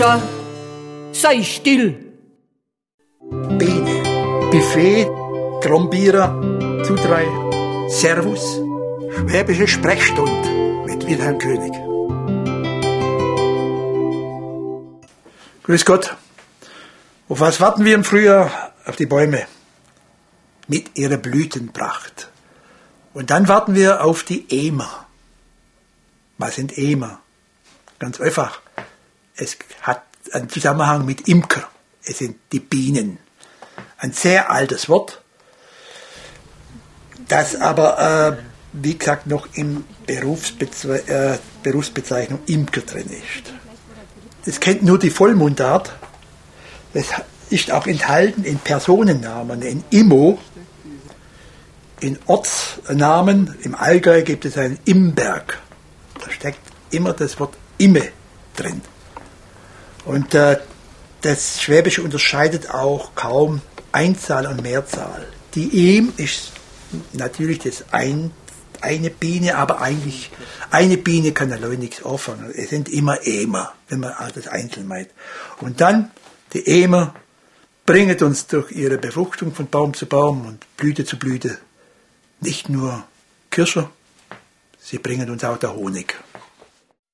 Mischa, sei still. Biene, Buffet, Trombierer, Zutrei, Servus, Schwäbische Sprechstunde mit Wilhelm König. Grüß Gott. Auf was warten wir im Frühjahr? Auf die Bäume mit ihrer Blütenpracht. Und dann warten wir auf die Emer. Was sind Emer? Ganz einfach. Es hat einen Zusammenhang mit Imker. Es sind die Bienen. Ein sehr altes Wort, das aber, wie gesagt, noch in Berufsbezeichnung Imker drin ist. Das kennt nur die Vollmundart. Das ist auch enthalten in Personennamen, in Immo, in Ortsnamen. Im Allgäu gibt es einen Imberg. Da steckt immer das Wort Imme drin. Und das Schwäbische unterscheidet auch kaum Einzahl und Mehrzahl. Die Ehm ist natürlich das eine Biene, aber eigentlich eine Biene kann allein nichts anfangen. Es sind immer Emer, wenn man das einzeln meint. Und dann die Emer bringen uns durch ihre Befruchtung von Baum zu Baum und Blüte zu Blüte nicht nur Kirsche, sie bringen uns auch der Honig.